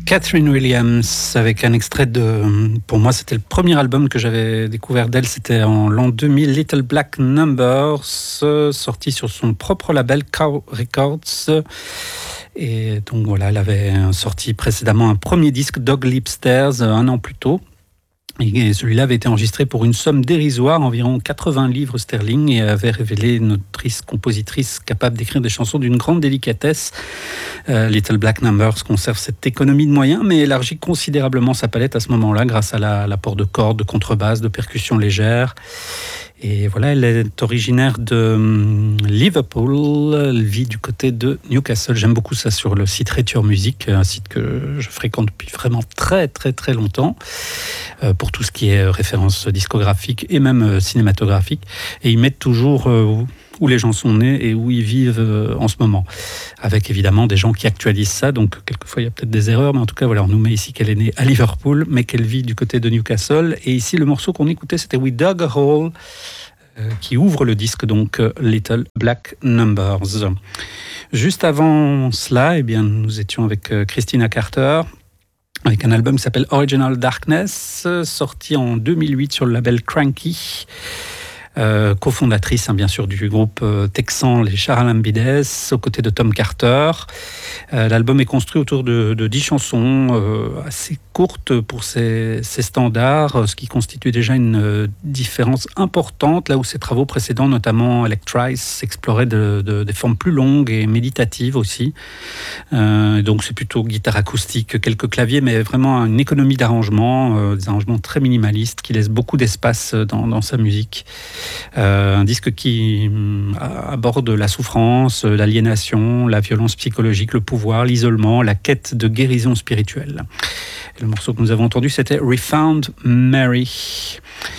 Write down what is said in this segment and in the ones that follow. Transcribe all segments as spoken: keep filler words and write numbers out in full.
Catherine Williams avec un extrait de... Pour moi, c'était le premier album que j'avais découvert d'elle. C'était en l'an deux mille, Little Black Numbers, sorti sur son propre label Cow Records. Et donc voilà, elle avait sorti précédemment un premier disque, Dog Lip Stairs, un an plus tôt. Et celui-là avait été enregistré pour une somme dérisoire, environ quatre-vingts livres sterling, et avait révélé une autrice-compositrice capable d'écrire des chansons d'une grande délicatesse. Euh, Little Black Numbers conserve cette économie de moyens, mais élargit considérablement sa palette à ce moment-là, grâce à la, l'apport de cordes, de contrebasse, de percussions légères. Et voilà, elle est originaire de Liverpool, elle vit du côté de Newcastle. J'aime beaucoup ça sur le site Reture Music, un site que je fréquente depuis vraiment très très très longtemps, euh, pour tout ce qui est référence discographique et même euh, cinématographique. Et ils mettent toujours euh, où les gens sont nés et où ils vivent euh, en ce moment, avec évidemment des gens qui actualisent ça, donc quelquefois il y a peut-être des erreurs, mais en tout cas voilà, on nous met ici qu'elle est née à Liverpool, mais qu'elle vit du côté de Newcastle. Et ici le morceau qu'on écoutait, c'était We Dug a Hole, euh, qui ouvre le disque, donc euh, Little Black Numbers. Juste avant cela, eh bien, nous étions avec euh, Christina Carter, avec un album qui s'appelle Original Darkness, sorti en deux mille huit sur le label Cranky. Euh, cofondatrice hein, bien sûr du groupe euh, texan les Charalambides, aux côtés de Tom Carter. Euh, l'album est construit autour de, de dix chansons euh, assez courtes pour ses, ses standards, ce qui constitue déjà une euh, différence importante, là où ses travaux précédents, notamment Electrice, exploraient de, de, des formes plus longues et méditatives aussi. Euh, donc c'est plutôt guitare acoustique, quelques claviers, mais vraiment une économie d'arrangement, euh, des arrangements très minimalistes qui laissent beaucoup d'espace dans, dans sa musique. Euh, un disque qui aborde la souffrance, l'aliénation, la violence psychologique, le pouvoir, l'isolement, la quête de guérison spirituelle. Et le morceau que nous avons entendu, c'était Refound Mary.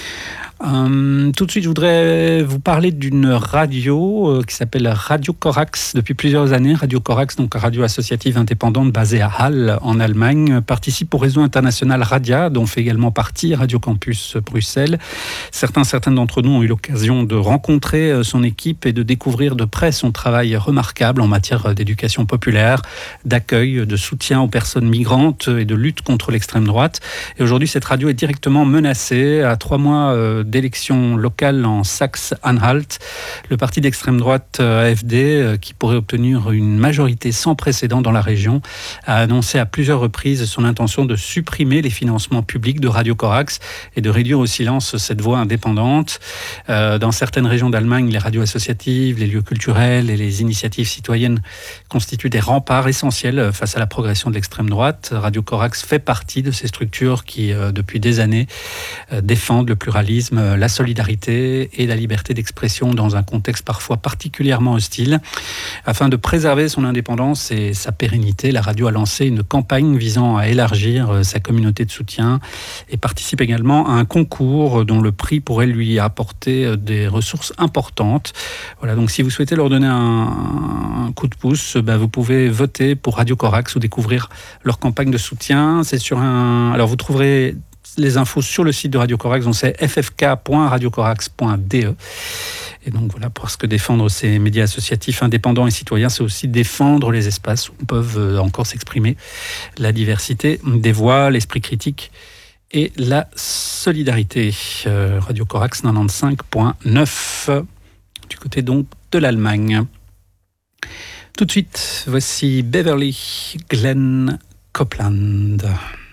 Euh, tout de suite, je voudrais vous parler d'une radio euh, qui s'appelle Radio Corax depuis plusieurs années. Radio Corax, donc radio associative indépendante basée à Halle, en Allemagne, participe au réseau international Radia, dont fait également partie Radio Campus Bruxelles. Certains, certaines d'entre nous ont eu l'occasion de rencontrer son équipe et de découvrir de près son travail remarquable en matière d'éducation populaire, d'accueil, de soutien aux personnes migrantes et de lutte contre l'extrême droite. Et aujourd'hui, cette radio est directement menacée à trois mois euh, d'élections locales en Saxe-Anhalt. Le parti d'extrême droite A F D, qui pourrait obtenir une majorité sans précédent dans la région, a annoncé à plusieurs reprises son intention de supprimer les financements publics de Radio Corax et de réduire au silence cette voix indépendante. Euh, dans certaines régions d'Allemagne, les radios associatives, les lieux culturels et les initiatives citoyennes constituent des remparts essentiels face à la progression de l'extrême droite. Radio Corax fait partie de ces structures qui, euh, depuis des années, euh, défendent le pluralisme, la solidarité et la liberté d'expression dans un contexte parfois particulièrement hostile. Afin de préserver son indépendance et sa pérennité, la radio a lancé une campagne visant à élargir sa communauté de soutien et participe également à un concours dont le prix pourrait lui apporter des ressources importantes. Voilà, donc si vous souhaitez leur donner un, un coup de pouce, ben vous pouvez voter pour Radio Corax ou découvrir leur campagne de soutien. C'est sur un... Alors vous trouverez les infos sur le site de Radio Corax, donc c'est f f k point radio corax point d e. Et donc voilà, parce que défendre ces médias associatifs indépendants et citoyens, c'est aussi défendre les espaces où peuvent encore s'exprimer la diversité des voix, l'esprit critique et la solidarité. Euh, Radio Corax quatre-vingt-quinze point neuf, du côté donc de l'Allemagne. Tout de suite, voici Beverly Glenn Copeland.